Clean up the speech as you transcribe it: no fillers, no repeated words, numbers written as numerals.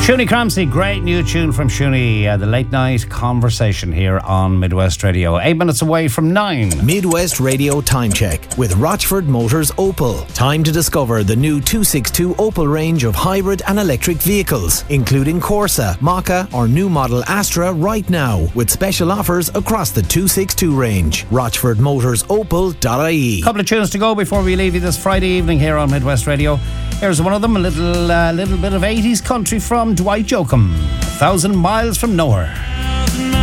Shuni Cramsey, great new tune from Shuni, the late night conversation here on Midwest Radio. 8 minutes away from 9. Midwest Radio Time Check with Rochford Motors Opel. Time to discover the new 262 Opel range of hybrid and electric vehicles, including Corsa, Maka or new model Astra right now, with special offers across the 262 range. RochfordMotorsOpel.ie. Couple of tunes to go before we leave you this Friday evening here on Midwest Radio. Here's one of them, a little bit of 80s country from Dwight Yoakam, 1,000 Miles from Nowhere.